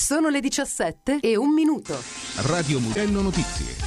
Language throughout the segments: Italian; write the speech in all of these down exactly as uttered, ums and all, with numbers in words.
Sono le diciassette e un minuto. Radio Mugello Notizie.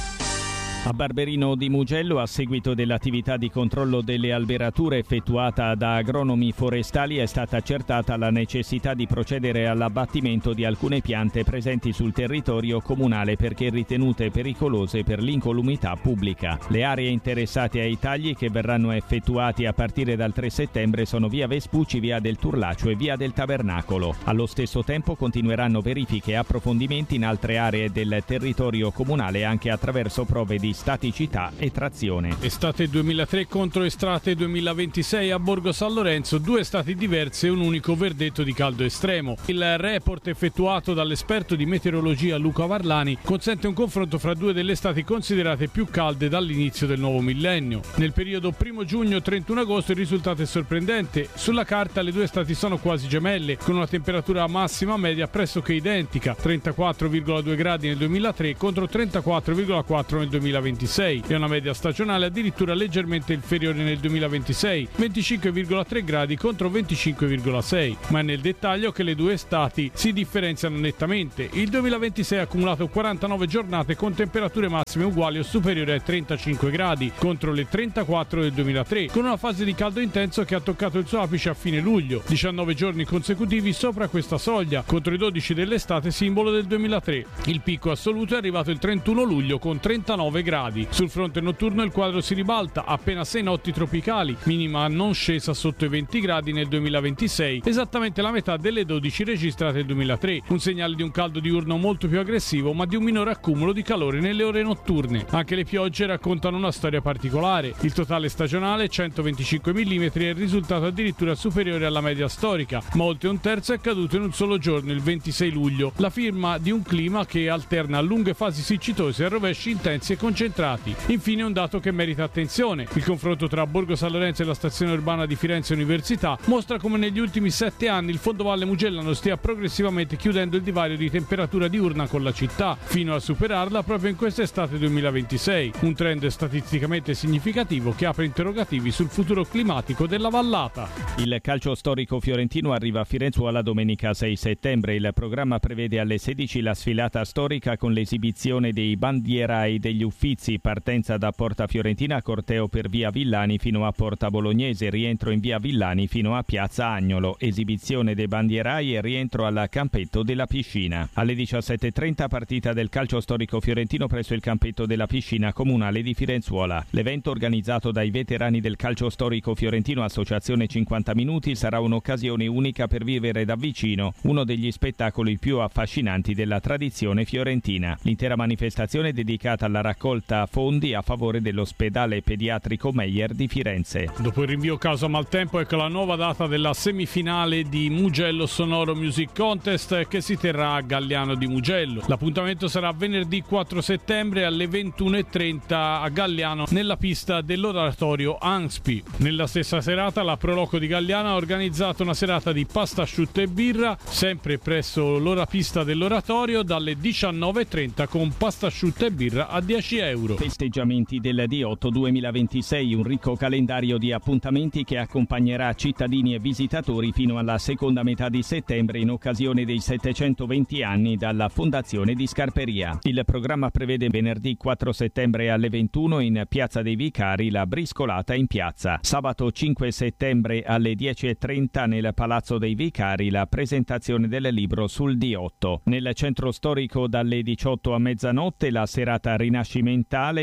A Barberino di Mugello, a seguito dell'attività di controllo delle alberature effettuata da agronomi forestali, è stata accertata la necessità di procedere all'abbattimento di alcune piante presenti sul territorio comunale perché ritenute pericolose per l'incolumità pubblica. Le aree interessate ai tagli, che verranno effettuati a partire dal tre settembre, sono via Vespucci, via del Turlacio e via del Tabernacolo. Allo stesso tempo continueranno verifiche e approfondimenti in altre aree del territorio comunale, anche attraverso prove di staticità e trazione. Estate duemilatré contro estate duemilaventisei a Borgo San Lorenzo, due estati diverse e un unico verdetto di caldo estremo. Il report effettuato dall'esperto di meteorologia Luca Varlani consente un confronto fra due delle estati considerate più calde dall'inizio del nuovo millennio. Nel periodo primo giugno trentuno agosto il risultato è sorprendente. Sulla carta le due estati sono quasi gemelle, con una temperatura massima media pressoché identica, trentaquattro virgola due gradi nel duemilatré contro trentaquattro virgola quattro nel duemilaventisei, e una media stagionale addirittura leggermente inferiore nel duemilaventisei, venticinque virgola tre gradi contro venticinque virgola sei. Ma è nel dettaglio che le due estati si differenziano nettamente. Il duemilaventisei ha accumulato quarantanove giornate con temperature massime uguali o superiori ai trentacinque gradi contro le trentaquattro del duemilatré, con una fase di caldo intenso che ha toccato il suo apice a fine luglio, diciannove giorni consecutivi sopra questa soglia contro i dodici dell'estate simbolo del duemilatré. Il picco assoluto è arrivato il trentuno luglio con trentanove gradi. Sul fronte notturno il quadro si ribalta, appena sei notti tropicali, minima non scesa sotto i venti gradi nel duemilaventisei, esattamente la metà delle dodici registrate nel duemilatré, un segnale di un caldo diurno molto più aggressivo ma di un minore accumulo di calore nelle ore notturne. Anche le piogge raccontano una storia particolare. Il totale stagionale, centoventicinque millimetri, è il risultato addirittura superiore alla media storica, ma oltre un terzo è caduto in un solo giorno, il ventisei luglio, la firma di un clima che alterna lunghe fasi siccitose e rovesci intensi e concentrati. Infine un dato che merita attenzione: il confronto tra Borgo San Lorenzo e la stazione urbana di Firenze Università mostra come negli ultimi sette anni il fondovalle mugellano stia progressivamente chiudendo il divario di temperatura diurna con la città, fino a superarla proprio in quest'estate duemilaventisei, un trend statisticamente significativo che apre interrogativi sul futuro climatico della vallata. Il calcio storico fiorentino arriva a Firenzuola domenica sei settembre. Il programma prevede alle sedici la sfilata storica con l'esibizione dei bandierai degli uffizi, partenza da Porta Fiorentina, corteo per via Villani fino a Porta Bolognese, rientro in via Villani fino a piazza Agnolo, esibizione dei bandierai e rientro al campetto della piscina. Alle diciassette e trenta partita del calcio storico fiorentino presso il campetto della piscina comunale di Firenzuola. L'evento, organizzato dai veterani del calcio storico fiorentino Associazione cinquanta minuti, sarà un'occasione unica per vivere da vicino uno degli spettacoli più affascinanti della tradizione fiorentina. L'intera manifestazione è dedicata alla raccolta fondi a favore dell'ospedale pediatrico Meyer di Firenze. Dopo il rinvio causa maltempo, ecco la nuova data della semifinale di Mugello Sonoro Music Contest, che si terrà a Galliano di Mugello. L'appuntamento sarà venerdì quattro settembre alle ventuno e trenta a Galliano, nella pista dell'oratorio Anspi. Nella stessa serata la Proloco di Galliano ha organizzato una serata di pasta asciutta e birra, sempre presso l'ora pista dell'oratorio, dalle diciannove e trenta, con pasta asciutta e birra a dieci euro. Festeggiamenti del D otto duemilaventisei, un ricco calendario di appuntamenti che accompagnerà cittadini e visitatori fino alla seconda metà di settembre in occasione dei settecentoventi anni dalla fondazione di Scarperia. Il programma prevede venerdì quattro settembre alle ventuno in Piazza dei Vicari la briscolata in piazza, sabato cinque settembre alle dieci e trenta nel Palazzo dei Vicari la presentazione del libro sul D otto. Nel centro storico dalle diciotto a mezzanotte la serata rinascimentale,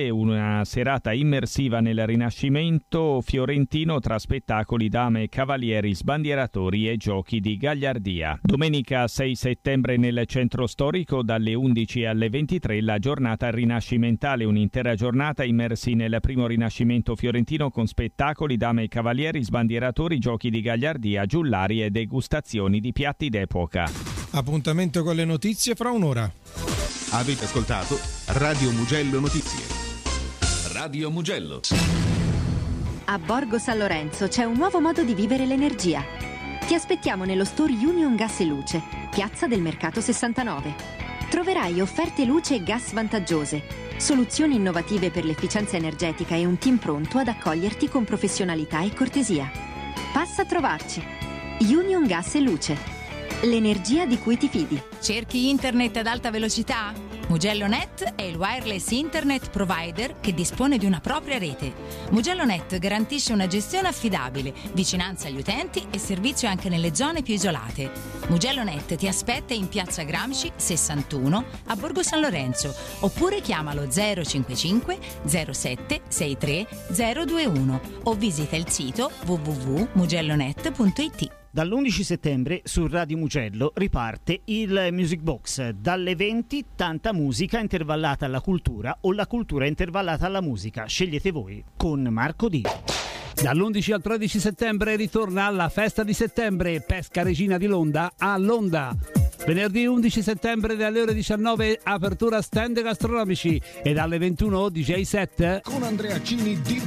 una serata immersiva nel Rinascimento fiorentino tra spettacoli, dame, cavalieri, sbandieratori e giochi di gagliardia. Domenica sei settembre nel centro storico dalle undici alle ventitré la giornata rinascimentale, un'intera giornata immersi nel primo Rinascimento fiorentino con spettacoli, dame, cavalieri, sbandieratori, giochi di gagliardia, giullari e degustazioni di piatti d'epoca. Appuntamento con le notizie fra un'ora. Avete ascoltato Radio Mugello Notizie. Radio Mugello. A Borgo San Lorenzo c'è un nuovo modo di vivere l'energia. Ti aspettiamo nello store Union Gas e Luce, piazza del Mercato sessantanove. Troverai offerte luce e gas vantaggiose, soluzioni innovative per l'efficienza energetica e un team pronto ad accoglierti con professionalità e cortesia. Passa a trovarci. Union Gas e Luce. l'energia di cui ti fidi. Cerchi internet ad alta velocità? MugelloNet è il wireless internet provider che dispone di una propria rete. MugelloNet garantisce una gestione affidabile, vicinanza agli utenti e servizio anche nelle zone più isolate. MugelloNet ti aspetta in piazza Gramsci sessantuno a Borgo San Lorenzo oppure chiamalo zero cinquantacinque zero sette sessantatré zero ventuno o visita il sito w w w punto mugellonet punto i t. Dall'undici settembre su Radio Mugello riparte il Music Box. Dalle venti tanta musica intervallata alla cultura o la cultura intervallata alla musica. Scegliete voi con Marco D. Dall'undici al tredici settembre ritorna la festa di settembre Pesca Regina di Londa a Londa. Venerdì undici settembre dalle ore diciannove apertura stand gastronomici e dalle ventuno D J set con Andrea Cini D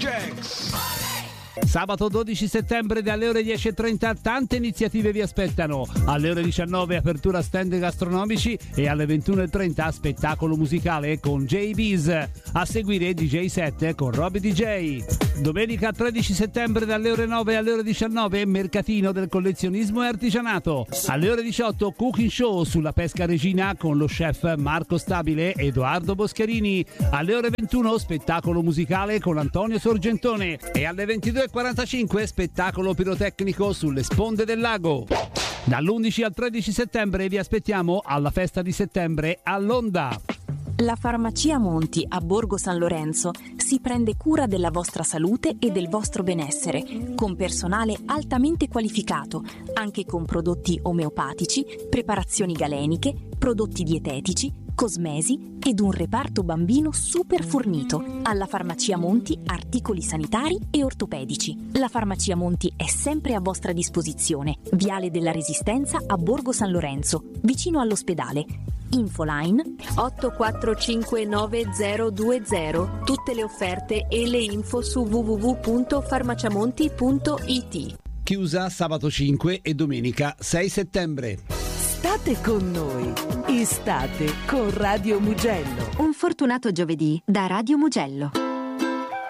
J. Sabato dodici settembre dalle ore dieci e trenta tante iniziative vi aspettano. Alle ore diciannove apertura stand gastronomici e alle ventuno e trenta spettacolo musicale con J B's. A seguire D J set con Roby D J. Domenica tredici settembre dalle ore nove alle ore diciannove mercatino del collezionismo e artigianato. Alle ore diciotto cooking show sulla pesca regina con lo chef Marco Stabile e Edoardo Boscherini. Alle ore ventuno spettacolo musicale con Antonio Sorgentone e alle ventidue e quarantacinque spettacolo pirotecnico sulle sponde del lago. Dall'undici al tredici settembre vi aspettiamo alla festa di settembre a Londa. La Farmacia Monti a Borgo San Lorenzo si prende cura della vostra salute e del vostro benessere, con personale altamente qualificato, anche con prodotti omeopatici, preparazioni galeniche, prodotti dietetici, cosmesi ed un reparto bambino super fornito. Alla Farmacia Monti articoli sanitari e ortopedici. La Farmacia Monti è sempre a vostra disposizione. Viale della Resistenza a Borgo San Lorenzo, vicino all'ospedale. Infoline otto quattro cinque nove zero due zero. Tutte le offerte e le info su w w w punto farmaciamonti punto i t. Chiusa sabato cinque e domenica sei settembre. State con noi. Estate con Radio Mugello. Un fortunato giovedì da Radio Mugello.